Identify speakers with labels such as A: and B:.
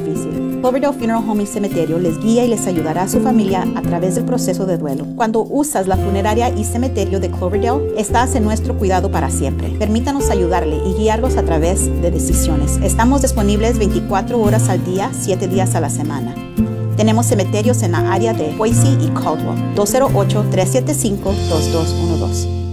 A: difícil. Cloverdale Funeral Home y Cementerio les guía y les ayudará a su familia a través del proceso de duelo. Cuando usas la funeraria y cementerio de Cloverdale, estás en nuestro cuidado para siempre. Permítanos ayudarle y guiarlos a través de decisiones. Estamos disponibles 24 horas al día, 7 días a la semana. Tenemos cementerios en la área de Boise y Caldwell. 208-375-2212.